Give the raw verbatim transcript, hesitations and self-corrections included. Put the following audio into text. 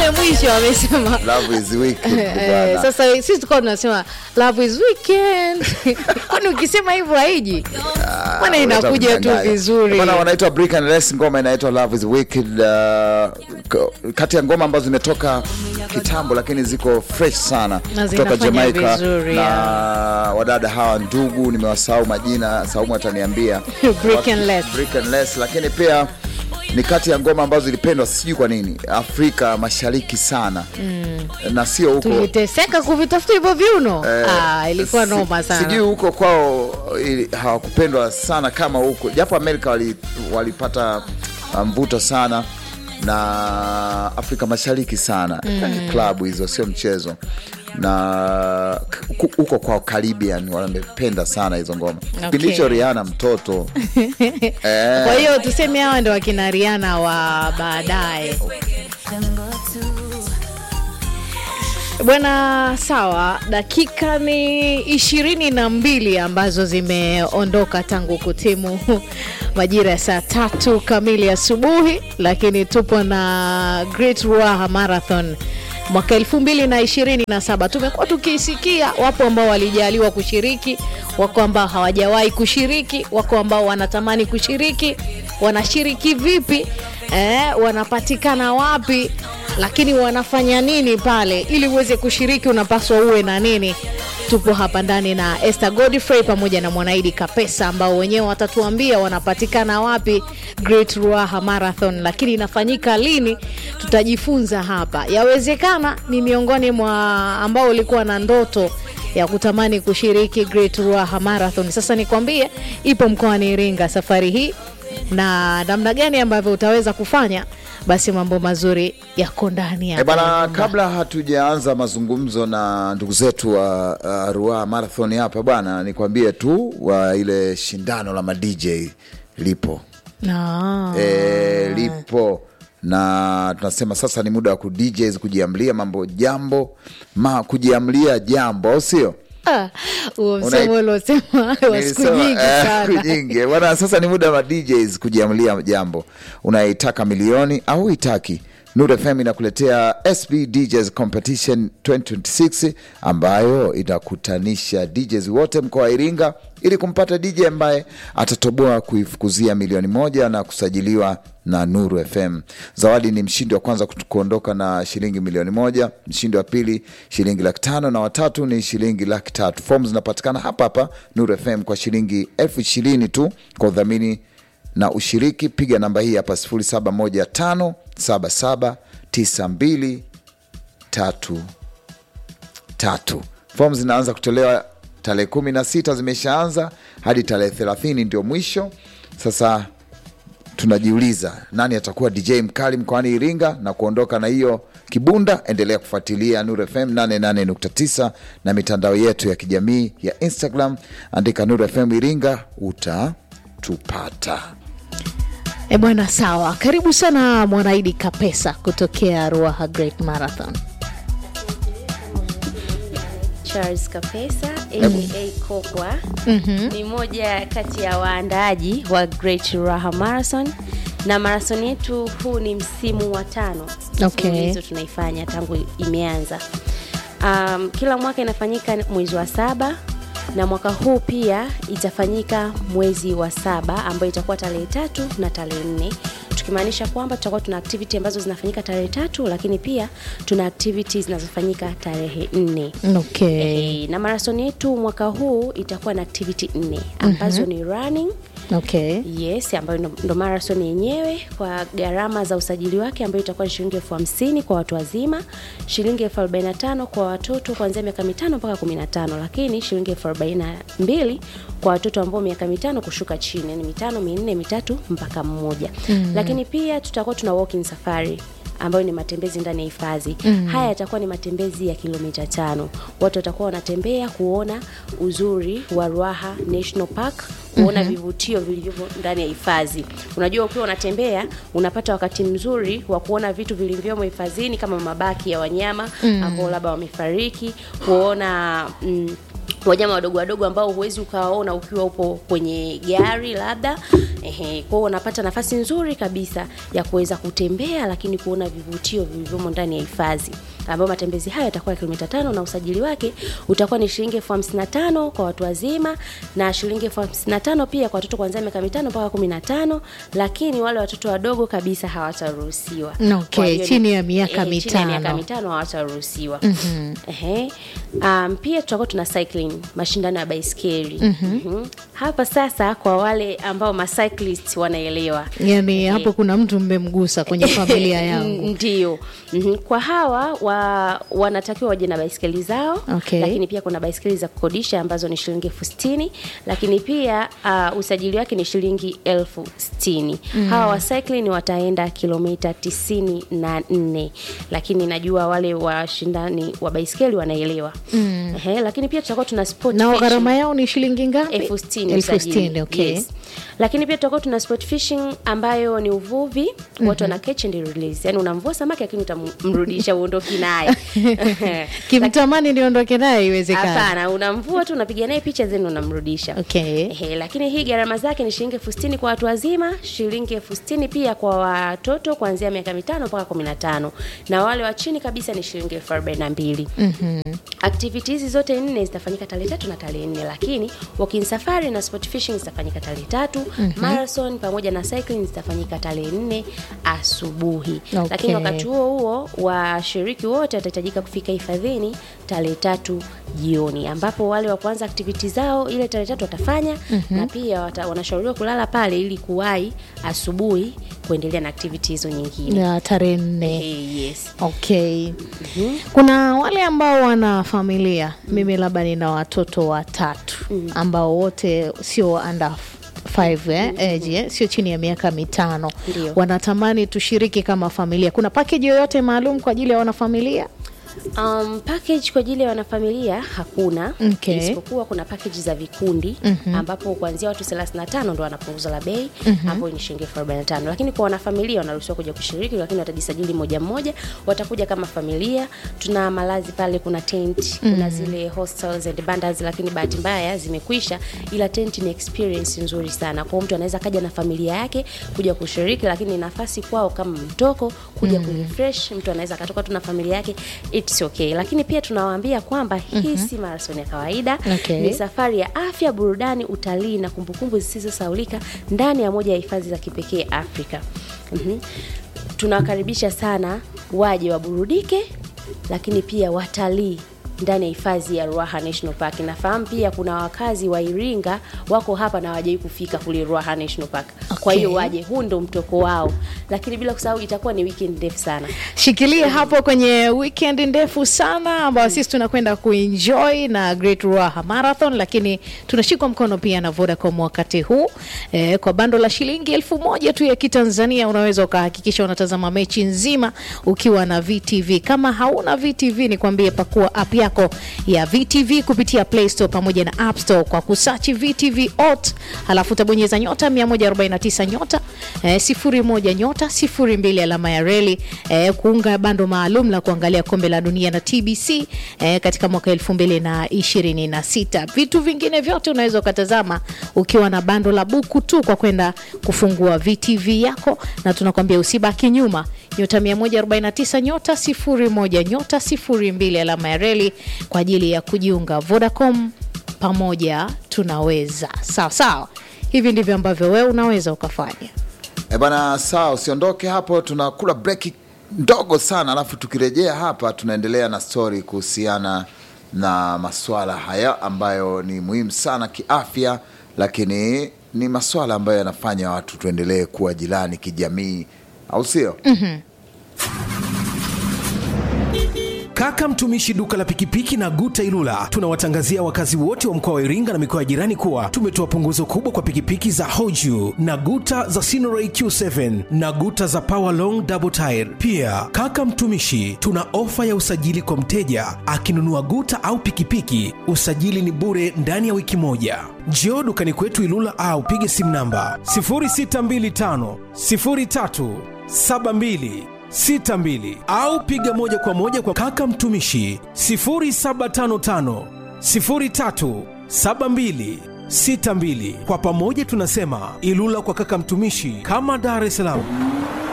kule mwisho wamesema love is weekend bwana. Sasa sisi tuko tunasema love is weekend. Kwani ukisema hivyo haiji? Bwana inakuja tu vizuri. Bwana wanaitwa Brick and Less, ngoma inaitwa Love is Wicked. Uh, kati ya ngoma ambazo zimetoka kitambo lakini ziko fresh sana kutoka Jamaica vizuri, na ya. Wadada hawa ndugu nimewasahau majina, Saumu ataniambia. Brick and Less. Brick and Less, lakini pia ni kati ya ngoma ambazo zilipendwa sijui kwa nini Afrika Mashariki sana. Mm. Na sio huko. Tuliteseka kuvitafuta hivyo viuno. Eh, ah, ilikuwa si, noma sana. Sijui huko kwao hawakupendwa sana kama huko. Japo Amerika wali, walipata mvuto sana na Afrika Mashariki sana. Mm. Klabu hizo sio mchezo. Na huko kwa Caribbean wanapenda sana hizo ngoma. Kipindi hicho okay. Rihanna mtoto. eh. Kwa hiyo tuseme hawa ndio wakina Rihanna wa baadaye. Bwana sawa, dakika ni ishirini na mbili ambazo zimeondoka tangu kutimu majira ya saa tatu kamili asubuhi, lakini tupo na Great Ruaha Marathon mwaka elfu mbili na ishirini na saba. Tumekuwa tukisikia wapo ambao walijaliwa kushiriki, wako ambao hawajawahi kushiriki, wako ambao wanatamani kushiriki, wanashiriki vipi, eh, wanapatikana wapi, lakini wanafanya nini pale ili uweze kushiriki, unapaswa uwe na nini. Tupo hapa ndani na Esther Godfrey pamoja na Mwanaidi Kapesa ambao wenyewe watatuambia wanapatikana wapi Great Ruaha Marathon, lakini inafanyika lini tutajifunza hapa. Yawezekana ni miongoni mwa ambao ulikuwa na ndoto ya kutamani kushiriki Great Ruaha Marathon. Sasa nikwambie ipo mkoani Iringa safari hii, na namna gani ambavyo utaweza kufanya, basi mambo mazuri yako ndani hapa. Eh bana, kabla hatujaanza mazungumzo na ndugu zetu wa uh, Ruaha Marathon hapa bwana, nikwambie tu wa ile shindano la ma D J lipo. Ah. Eh lipo. Na tunasema sasa ni muda wa ku D Js kujiamlia mambo jambo, ma kujiamlia jambo, au sio? Ah, umsemo ulosema wa siku nyingi sana. Siku nyingi. Bwana sasa ni muda wa D Js kujiamlia jambo. Unaitaka milioni au uitaki? Nuru F M inakuletea S B D Js Competition twenty twenty-six ambayo itakutanisha D Js wote mkoa wa Iringa ili kumpata D J ambaye atatoboa kuifukuzia milioni moja na kusajiliwa na Nuru F M. Zawadi ni mshindi wa kwanza kuondoka na shilingi milioni moja, mshindi wa pili shilingi laki tano na watatu ni shilingi laki tatu. Forms zinapatikana hapa hapa Nuru F M kwa shilingi elfu ishirini tu kwa udhamini na ushiriki. Piga namba hii hapa sifuri saba moja tano saba saba tisa mbili tatu tatu. Forms zinaanza kutolewa tarehe kumi na sita, zimeshaanza hadi tarehe thelathini ndio mwisho. Sasa tunajiuliza nani atakuwa D J mkali mkoani Iringa na kuondoka na hiyo kibunda. Endelea kufuatilia Nuru F M nane nane nukta tisa na mitandao yetu ya kijamii ya Instagram, andika Nuru F M Iringa utatupata. E bwana sawa, karibu sana Mwanaidi Kapesa kutokea Ruaha Great Marathon. Charles Kapesa aka Kokwa. Mm-hmm. Ni moja kati ya waandaaji wa Great Ruaha Marathon, na marathon yetu huu ni msimu wa tano. Okay. Hizo tunaifanya tangu imeanza. Um, kila mwaka inafanyika mwezi wa saba, na mwaka huu pia itafanyika mwezi wa saba ambayo itakuwa tarehe tatu na tarehe nne. Tukimaanisha kwamba tutakuwa tuna activity ambazo zinafanyika tarehe tatu, lakini pia tuna activities zinazofanyika tarehe nne. Okay. E, na marathon yetu mwaka huu itakuwa na activity nne ambazo mm-hmm. ni running. Okay. Yes, ambayo ndo marathon yenyewe kwa gharama za usajili wake ambayo itakuwa shilingi elfu hamsini kwa watu wazima, shilingi elfu arobaini na tano kwa watoto kuanzia miaka mitano mpaka kumi na tano, lakini shilingi elfu arobaini na mbili kwa watoto ambao miaka mitano kushuka chini, yani mitano, minne, mitatu mpaka mmoja. Mm-hmm. Lakini pia tutakuwa tuna walking safari ambayo ni matembezi ndani ya hifadhi. Mm-hmm. Haya yatakuwa ni matembezi ya kilomita tano. Watu watakuwa wanatembea kuona uzuri wa Ruaha National Park, kuona mm-hmm. vivutio vilivyo ndani ya hifadhi. Unajua ukiwa unatembea unapata wakati mzuri wa kuona vitu vilivyomo hifadhini kama mabaki ya wanyama mm-hmm. ambao labda wamefariki, kuona mm, wanyama wadogo wadogo ambao huwezi ukawaona ukiwa upo kwenye gari labda. Ehe, kwa hiyo unapata nafasi nzuri kabisa ya kuweza kutembea, lakini kuona vivutio vilivyomo ndani ya hifadhi, ambapo matembezi haya yatakuwa kilomita tano na usajili wake utakuwa ni shilingi elfu hamsini na tano kwa watu wazima na shilingi elfu hamsini na tano pia kwa watoto kuanzia miaka mitano mpaka kumi na tano, lakini wale watoto wadogo kabisa hawataruhusiwa. Okay, chini ya miaka eh, mitano. Chini ya miaka mitano hawataruhusiwa. Mhm. Ehe. Um, pia tutakuwa tuna cycling, mashindano ya baiskeli. Mhm. Mhm. Hapa sasa kwa wale ambao ma cyclists wanaelewa. Yaani e, hapo kuna mtu mmemgusa kwenye familia yangu. Ndio. Mm-hmm. Kwa hawa wa, wanatakiwa waje na baiskeli zao. Okay. Lakini pia kuna baiskeli za kukodisha ambazo ni shilingi elfu sitini, lakini pia uh, usajili wake ni shilingi elfu sitini. Mm. Hawa wa cycling wataenda kilomita tisini na nne, lakini najua wale washindani wa baiskeli wanaelewa. Mm. Ehe, lakini pia tutakuwa tuna sport na fishing. gharama yao ni shilingi ngapi? elfu sitini. elfu sitini, okay. Yes. Lakini pia tutakuwa tuna sport fishing ambayo ni uvuvi, mm-hmm. watu wana catch and release. Yaani unamvua samaki lakini utamrudisha uondoke naye. Kimtamani niondoke naye iwezekana. Hapana, unamvua tu unapiga naye picha zenu unamrudisha. Okay. Ehe, lakini hii gharama zake ni shilingi elfu sitini kwa watu wazima, shilingi elfu sitini pia kwa watoto kuanzia miaka mitano mpaka kumi na tano. Na wale wa chini kabisa ni shilingi elfu arobaini na mbili. Mhm. Activities zote nne zitafanyika tarehe tatu na tarehe nne, lakini walking safari na sport fishing zitafanyika tarehe tatu, mm-hmm. marathon pamoja na cycling zitafanyika tarehe nne asubuhi. Okay. Lakini wakati huo huo washiriki wote watahitajika kufika hifadhini tarehe tatu jioni, ambapo wale wa kuanza activities zao ile tarehe tatu watafanya, mm-hmm. na pia wata, wanashauriwa kulala pale ili kuwahi asubuhi kuendelea na activities hizo nyingine. Na tarehe nne. Hey, yes. Okay. Mm-hmm. Kuna wale ambao wana familia, mm-hmm. mimi labda nina watoto watatu, mm-hmm. ambao wote sio under five eh, mm-hmm. age, eh, sio chini ya miaka mitano. Ndiyo. Wanatamani tushiriki kama familia. Kuna package yoyote maalum kwa ajili ya wanafamilia? Um, package kwa ajili ya wanafamilia hakuna. Okay. Isipokuwa kuna package za vikundi, mm-hmm. ambapo kuanzia watu thelathini na tano ndo wanapunguza la bei, mm-hmm. hapo ni shilingi elfu arobaini na tano. Lakini kwa wanafamilia wanaruhusiwa kuja kushiriki, lakini watajisajili moja mmoja, watakuja kama familia. Tuna malazi pale, kuna tent, mm-hmm. kuna zile hostels and bundles, lakini bahati mbaya zimekwisha, ila tent ni experience nzuri sana. Kwa mtu anaweza kaja na familia yake kuja kushiriki, lakini ni nafasi kwao kama mtoko kuja, mm-hmm. kurefresh. Mtu anaweza katoka tu na familia yake, it's okay. Lakini pia tunawaambia kwamba hii, mm-hmm. si marathon ya kawaida. Okay. Ni safari ya afya, burudani, utalii na kumbukumbu zisizosahaulika ndani ya moja ya hifadhi za kipekee Afrika. Mhm. Tunawakaribisha sana waje waburudike, lakini pia watalii ndani ya hifadhi ya Ruaha National Park. Nafahamu pia kuna wakazi wa Iringa wako hapa na hawajai kufika kule Ruaha National Park. Okay. Kwa hiyo waje, huu ndo mtoko wao. Lakini bila kusahau itakuwa ni weekend ndefu sana. Shikilia hapo kwenye weekend ndefu sana ambayo sisi tunakwenda kuenjoy na Great Ruaha Marathon, lakini tunashikwa mkono pia na Vodacom wakati huu. E, kwa bando la shilingi elfu moja tu ya Kitanzania unaweza ukahakikisha unatazama mechi nzima ukiwa na V T V. Kama hauna V T V, ni kwambie pakua app yako ya V T V kupitia Play Store pamoja na App Store kwa kusearch V T V O T, halafu utabonyeza nyota mia moja arobaini na tisa nyota eh, sifuri moja nyota sifuri mbili alama ya reli, eh, kuunga bando maalum la kuangalia kombe la dunia na T B C eh, katika mwaka elfu mbili na ishirini na sita. Vitu vingine vyote unaweza ukatazama ukiwa na bando la buku tu kwa kwenda kufungua V T V yako, na tunakwambia usibaki nyuma. Nyota mia moja arobaini na tisa nyota sifuri moja nyota sifuri mbili alama ya reli kwa ajili ya kujiunga. Vodacom, pamoja tunaweza. Sawa sawa. Hivi ndivyo ambavyo wewe unaweza ukafanya. Eh bana, sawa, usiondoke hapo, tunakula break ndogo sana, alafu tukirejea hapa tunaendelea na story kuhusiana na masuala haya ambayo ni muhimu sana kiafya, lakini ni masuala ambayo yanafanya watu tuendelee kuwa jirani kijamii, au sio? Mhm. Kaka Mtumishi duka la pikipiki na Guta Ilula, tunawatangazia wakazi wote wa mkoa wa Iringa na mikoa ya jirani kuwa tumetoa punguzo kubwa kwa pikipiki za Hoju na Guta za Sinoray Q seven na Guta za Power Long Double Tire. Pia Kaka Mtumishi tuna ofa ya usajili kwa mteja akinunua Guta au pikipiki, usajili ni bure ndani ya wiki moja. Njoo dukani kwetu Ilula au pige simu namba sifuri sita mbili tano sifuri tatu saba mbili sita mbili au piga moja kwa moja kwa Kaka Mtumishi sifuri saba tano tano sifuri tatu saba mbili sita mbili. Kwa pamoja tunasema Ilula kwa kaka mtumishi, kama Dar es Salaam.